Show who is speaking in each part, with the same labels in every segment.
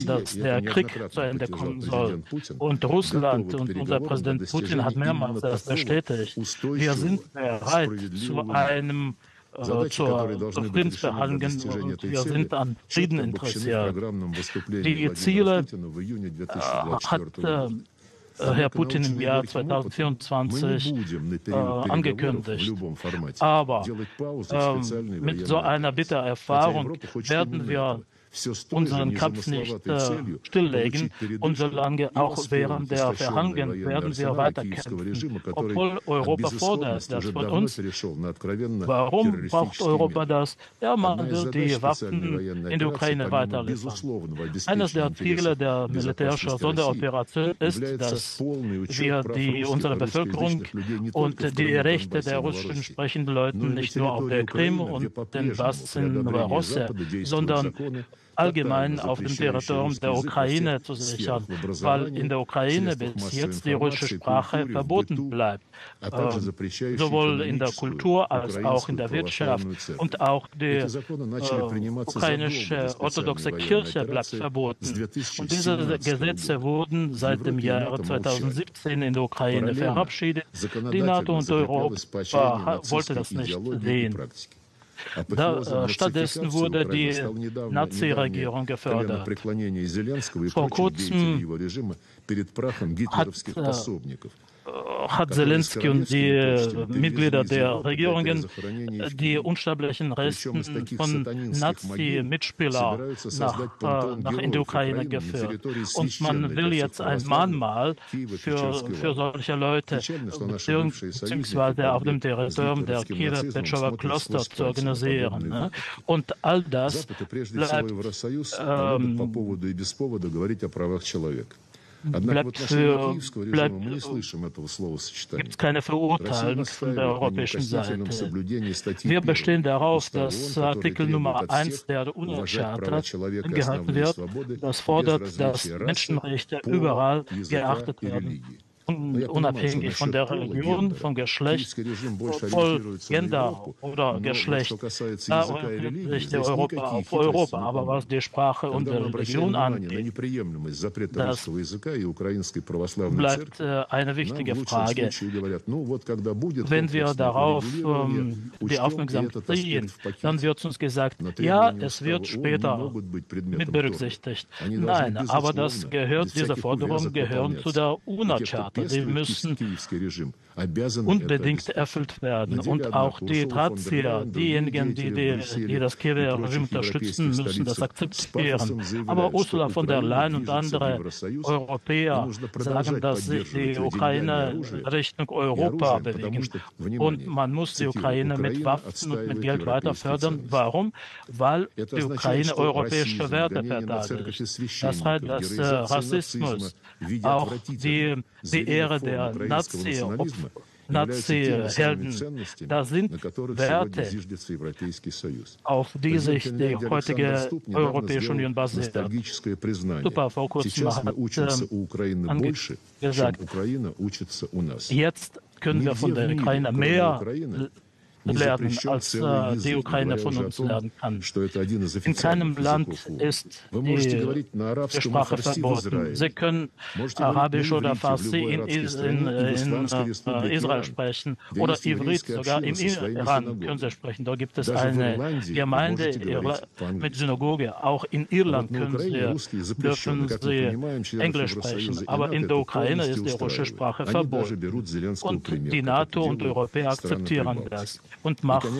Speaker 1: dass der Krieg zu Ende kommen soll. Und Russland und unser Präsident Putin hat mehrmals das bestätigt. Wir sind bereit zu Friedensverhandlungen und wir sind an Frieden interessiert. Die Ziele hat Herr Putin im Jahr 2024 angekündigt. Aber mit so einer bitteren Erfahrung werden wir unseren Kampf nicht stilllegen und solange auch während der Verhandlungen werden wir weiterkämpfen. Obwohl Europa fordert das von uns. Warum braucht Europa das? Ja, man will die Waffen in die Ukraine weiterliefern. Eines der Ziele der militärischen Sonderoperation ist, dass wir unsere Bevölkerung und die Rechte der russisch sprechenden Leute nicht nur auf der Krim und den Donbass in Novorossija, sondern allgemein auf dem Territorium der Ukraine zu sichern, weil in der Ukraine bis jetzt die russische Sprache verboten bleibt. Sowohl in der Kultur als auch in der Wirtschaft. Und auch die ukrainische orthodoxe Kirche bleibt verboten. Und diese Gesetze wurden seit dem Jahr 2017 in der Ukraine verabschiedet. Die NATO und Europa wollten das nicht sehen. Stattdessen wurde die Nazi-Regierung gefördert. Vor kurzem hat Zelensky und die Mitglieder der Regierungen die unsterblichen Resten von Nazi-Mitspielern nach in die Ukraine geführt. Und man will jetzt ein Mahnmal für solche Leute beziehungsweise auf dem Territorium der Kiewer-Petchower Kloster zu organisieren. Und all das bleibt gibt es keine Verurteilung von der europäischen Seite. Wir bestehen darauf, dass Artikel Nummer 1 der UNO-Charta gehalten wird. Das fordert, dass Menschenrechte überall geachtet werden. Unabhängig von der Religion, vom Geschlecht, voll Gender oder Geschlecht. Da orientiert sich der Europa auf Europa. Aber was die Sprache und die Religion angeht, das bleibt eine wichtige Frage. Wenn wir darauf die Aufmerksamkeit ziehen, dann wird uns gesagt, ja, es wird später mit berücksichtigt. Nein, aber diese Forderungen gehören zu der UNO-Charta. Die müssen unbedingt erfüllt werden. Und auch die Drahtzieher, diejenigen, die das Kiewer Regime unterstützen, müssen das akzeptieren. Aber Ursula von der Leyen und andere Europäer sagen, dass sich die Ukraine Richtung Europa bewegen. Und man muss die Ukraine mit Waffen und mit Geld weiter fördern. Warum? Weil die Ukraine europäische Werte verteidigt. Das heißt, dass Rassismus, auch die Ehre der Nazi-Helden, das sind Werte, auf die sich die heutige Europäische Union basiert. Super, vor kurzem hat gesagt, jetzt können wir von der Ukraine mehr lernen, als die Ukraine von uns lernen kann. In keinem Land ist die Sprache verboten. Sie können Arabisch oder Farsi in Israel sprechen oder Ivrit, sogar im Iran können sie sprechen. Da gibt es eine Gemeinde mit Synagoge. Auch in Irland dürfen sie Englisch sprechen. Aber in der Ukraine ist die russische Sprache verboten. Und die NATO und die Europäer akzeptieren das und machen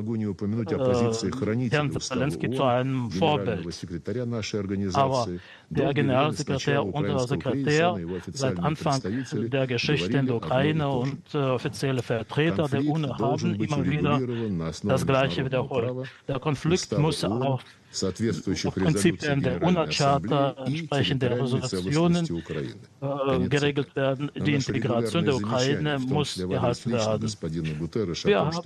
Speaker 1: Herrn Zelensky zu einem Vorbild. Aber der Generalsekretär und der Sekretär seit Anfang der Geschichte in der Ukraine und offizielle Vertreter der UNO haben immer wieder das Gleiche wiederholt. Der Konflikt muss auf Prinzipien der UNO-Charta, entsprechend der Resolutionen geregelt werden. Die Integration der Ukraine muss gehalten werden. Wir haben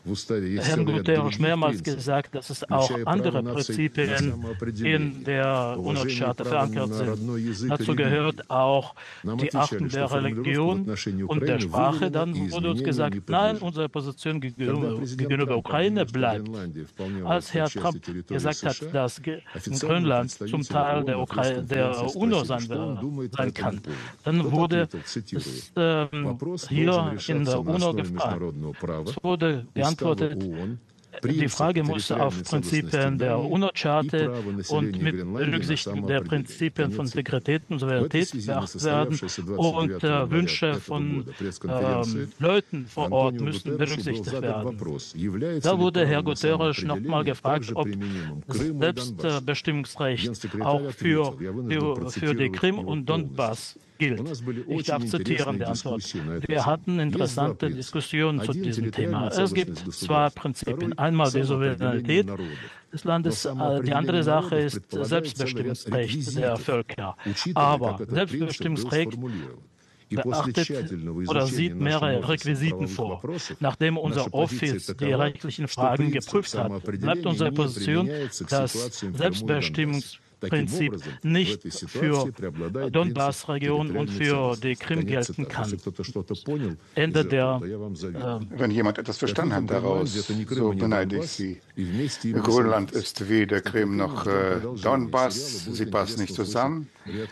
Speaker 1: Herrn Guterres mehrmals gesagt, dass es auch andere Prinzipien in der UNO-Charta verankert sind. Dazu gehört auch die Achtung der Religion und der Sprache. Dann wurde uns gesagt, nein, unsere Position gegenüber Ukraine bleibt. Als Herr Trump gesagt hat, dass Grönland zum Teil der UNO sein kann, dann wurde es hier in der UNO gefragt. Es wurde geantwortet, die Frage muss auf Prinzipien der UNO-Charta und mit Berücksichtigung der Prinzipien von Integrität und Souveränität beachtet werden und Wünsche von Leuten vor Ort müssen berücksichtigt werden. Da wurde Herr Guterres nochmal gefragt, ob Selbstbestimmungsrecht auch für die Krim und Donbass gilt. Ich darf zitieren die Antwort. Wir hatten interessante Diskussionen zu diesem Thema. Es gibt zwei Prinzipien. Einmal die Souveränität des Landes, die andere Sache ist Selbstbestimmungsrecht der Völker. Aber Selbstbestimmungsrecht beachtet oder sieht mehrere Requisiten vor. Nachdem unser Office die rechtlichen Fragen geprüft hat, bleibt unsere Position, dass Selbstbestimmungsprinzip nicht für Donbass-Region und für die Krim gelten kann. Ende der
Speaker 2: Wenn jemand etwas verstanden hat daraus, so beneide ich Sie. Grönland ist weder Krim noch Donbass. Sie passen nicht zusammen.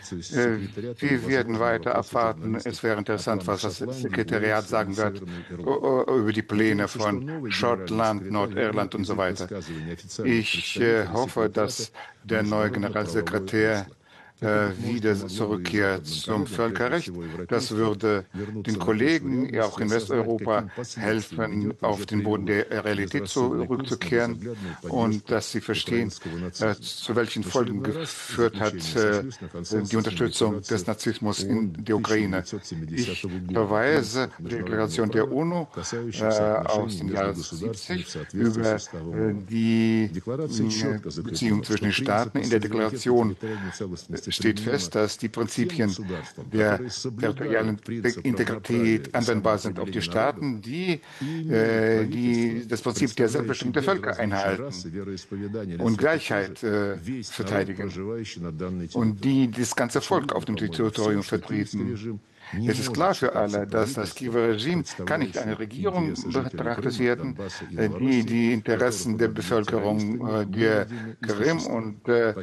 Speaker 2: Wir werden weiter abwarten. Es wäre interessant, was das Sekretariat sagen wird über die Pläne von Schottland, Nordirland und so weiter. Ich hoffe, dass der neue Generalsekretär wieder zurückkehrt zum Völkerrecht. Das würde den Kollegen, ja auch in Westeuropa, helfen, auf den Boden der Realität zurückzukehren und dass sie verstehen, zu welchen Folgen geführt hat die Unterstützung des Narzissmus in der Ukraine. Ich verweise die Deklaration der UNO aus dem Jahr 1970 über die Beziehung zwischen den Staaten. In der Deklaration steht fest, dass die Prinzipien der territorialen Integrität anwendbar sind auf die Staaten, die das Prinzip der Selbstbestimmung der Völker einhalten und Gleichheit verteidigen und die das ganze Volk auf dem Territorium vertreten. Es ist klar für alle, dass das Kiewer Regime kann nicht eine Regierung betrachtet werden, die die Interessen der Bevölkerung der Krim und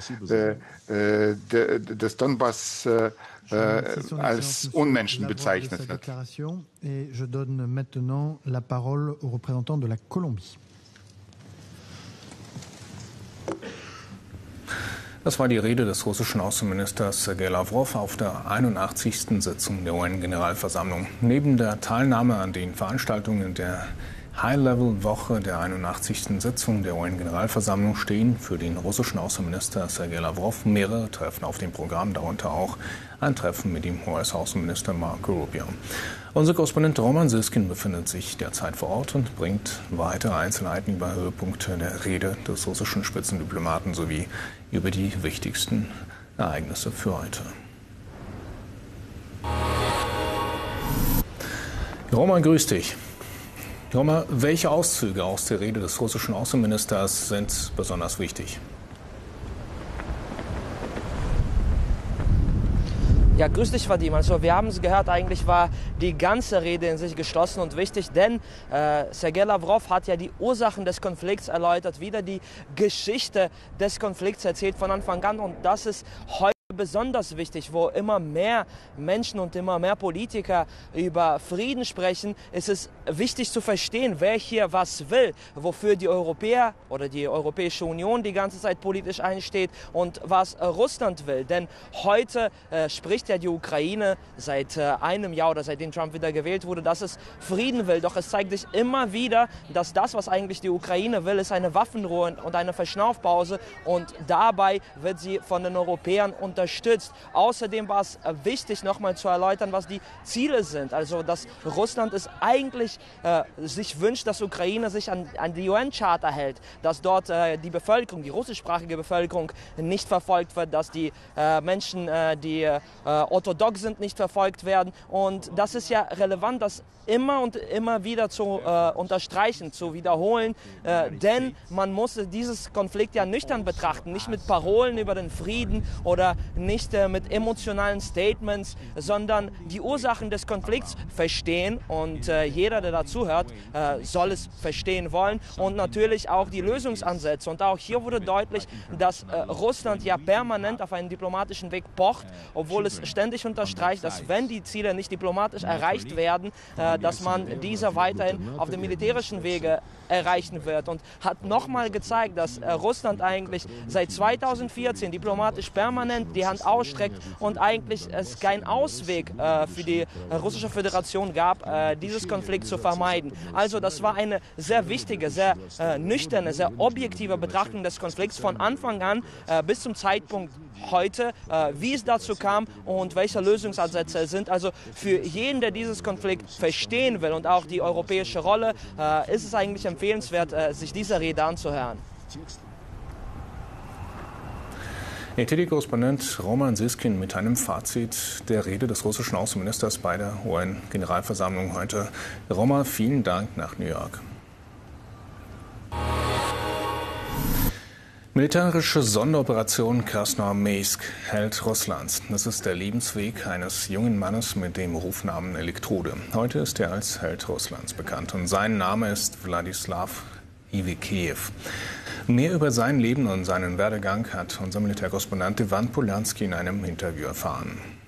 Speaker 2: des Donbass als Unmenschen bezeichnet hat.
Speaker 3: Je donne maintenant la parole au représentant de la Colombie.
Speaker 4: Das war die Rede des russischen Außenministers Sergei Lavrov auf der 81. Sitzung der UN-Generalversammlung. Neben der Teilnahme an den Veranstaltungen der High-Level-Woche der 81. Sitzung der UN-Generalversammlung stehen für den russischen Außenminister Sergei Lavrov mehrere Treffen auf dem Programm, darunter auch ein Treffen mit dem US-Außenminister Marco Rubio. Unser Korrespondent Roman Siskin befindet sich derzeit vor Ort und bringt weitere Einzelheiten über Höhepunkte der Rede des russischen Spitzendiplomaten sowie über die wichtigsten Ereignisse für heute. Roman, grüß dich. Roman, welche Auszüge aus der Rede des russischen Außenministers sind besonders wichtig?
Speaker 5: Ja, grüß dich, Vadim. Also wir haben es gehört, eigentlich war die ganze Rede in sich geschlossen und wichtig, denn Sergei Lavrov hat ja die Ursachen des Konflikts erläutert, wieder die Geschichte des Konflikts erzählt von Anfang an, und das ist heute besonders wichtig, wo immer mehr Menschen und immer mehr Politiker über Frieden sprechen, ist es wichtig zu verstehen, wer hier was will, wofür die Europäer oder die Europäische Union die ganze Zeit politisch einsteht und was Russland will. Denn heute spricht ja die Ukraine seit einem Jahr oder seitdem Trump wieder gewählt wurde, dass es Frieden will. Doch es zeigt sich immer wieder, dass das, was eigentlich die Ukraine will, ist eine Waffenruhe und eine Verschnaufpause, und dabei wird sie von den Europäern unterstützt. unterstützt. Außerdem war es wichtig, nochmal zu erläutern, was die Ziele sind. Also, dass Russland es eigentlich sich wünscht, dass Ukraine sich an die UN-Charta hält, dass dort die Bevölkerung, die russischsprachige Bevölkerung nicht verfolgt wird, dass die Menschen, die orthodox sind, nicht verfolgt werden. Und das ist ja relevant, das immer und immer wieder zu unterstreichen, zu wiederholen, denn man muss dieses Konflikt ja nüchtern betrachten, nicht mit Parolen über den Frieden oder nicht mit emotionalen Statements, sondern die Ursachen des Konflikts verstehen und jeder, der dazuhört, soll es verstehen wollen und natürlich auch die Lösungsansätze. Und auch hier wurde deutlich, dass Russland ja permanent auf einen diplomatischen Weg pocht, obwohl es ständig unterstreicht, dass wenn die Ziele nicht diplomatisch erreicht werden, dass man diese weiterhin auf dem militärischen Wege erreichen wird und hat nochmal gezeigt, dass Russland eigentlich seit 2014 diplomatisch permanent die Hand ausstreckt und eigentlich es keinen Ausweg für die russische Föderation gab, dieses Konflikt zu vermeiden. Also das war eine sehr wichtige, sehr nüchterne, sehr objektive Betrachtung des Konflikts von Anfang an bis zum Zeitpunkt heute, wie es dazu kam und welche Lösungsansätze es sind. Also für jeden, der dieses Konflikt verstehen will und auch die europäische Rolle, ist es eigentlich empfehlenswert, sich diese Rede anzuhören.
Speaker 4: ETD-Korrespondent Roman Siskin mit einem Fazit der Rede des russischen Außenministers bei der UN-Generalversammlung heute. Roman, vielen Dank nach New York. Militärische Sonderoperation Krasnoarmeysk hält Russland. Das ist der Lebensweg eines jungen Mannes mit dem Rufnamen Elektrode. Heute ist er als Held Russlands bekannt und sein Name ist Wladislaw Iwikeew. Mehr über sein Leben und seinen Werdegang hat unser Militärkorrespondent Ivan Polanski in einem Interview erfahren.